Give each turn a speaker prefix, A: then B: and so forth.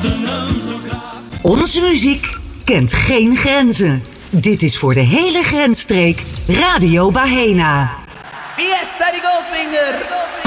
A: Onze muziek kent geen grenzen. Dit is voor de hele grensstreek Radio Bahena.
B: Fiesta die Goldfinger.